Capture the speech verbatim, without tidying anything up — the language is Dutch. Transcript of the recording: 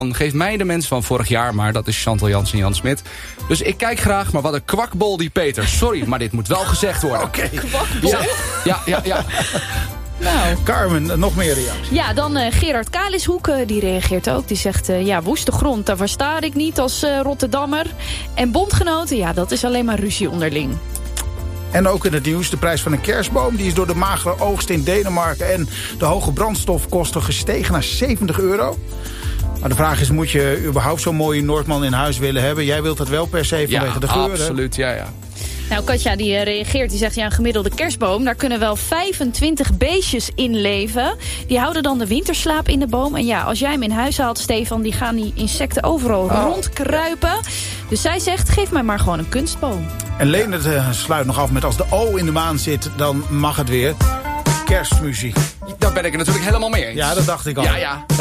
Geef mij de mens van vorig jaar, maar dat is Chantal Jansen Jan Smit. Dus ik kijk graag, maar wat een kwakbol die Peter. Sorry, maar dit moet wel gezegd worden. Oké. Okay. Kwakbol? Ja, ja, ja. ja. Nou. Carmen, nog meer reacties. Ja, dan uh, Gerard Kalishoek, uh, die reageert ook. Die zegt, uh, ja, woeste grond, daar versta ik niet als uh, Rotterdammer. En bondgenoten, ja, dat is alleen maar ruzie onderling. En ook in het nieuws, de prijs van een kerstboom. Die is door de magere oogst in Denemarken en de hoge brandstofkosten gestegen naar zeventig euro. Maar de vraag is, moet je überhaupt zo'n mooie Noordman in huis willen hebben? Jij wilt dat wel per se vanwege ja, de geur. absoluut, ja, ja. Nou, Katja die uh, reageert, die zegt, ja, een gemiddelde kerstboom, daar kunnen wel vijfentwintig beestjes in leven. Die houden dan de winterslaap in de boom. En ja, als jij hem in huis haalt, Stefan, die gaan die insecten overal oh. rondkruipen. Dus zij zegt, geef mij maar gewoon een kunstboom. En Leendert uh, sluit nog af met, als de O in de maan zit, dan mag het weer. Kerstmuziek. Daar ben ik het natuurlijk helemaal mee eens. Ja, dat dacht ik al. Ja, ja.